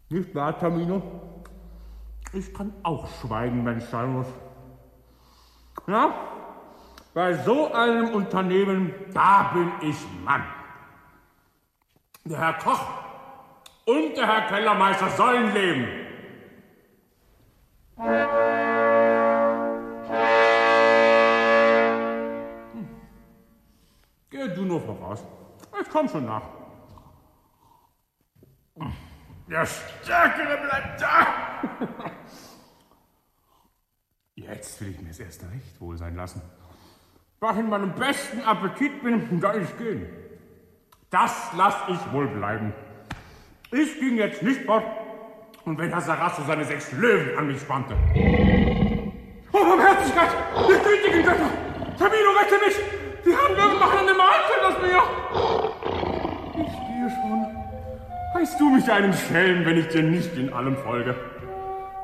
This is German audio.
Nicht wahr, Tamino? Ich kann auch schweigen, wenn es sein muss. Ja, bei so einem Unternehmen, da bin ich Mann. Der Herr Koch und der Herr Kellermeister sollen leben. Geh du nur voraus. Ich komm schon nach. Der Stärkere bleibt da. Jetzt will ich mir es erst recht wohl sein lassen. Da ich in meinem besten Appetit bin, da ich gehen. Das lass ich wohl bleiben. Ich ging jetzt nicht fort, und wenn Herr Sarastro seine 6 Löwen an mich spannte. Oh, Barmherzigkeit! Die gütigen Götter! Tamino, rette mich! Die Löwen machen eine Mahlzeit aus mir! Ich gehe schon. Heißt du mich einen Schelm, wenn ich dir nicht in allem folge?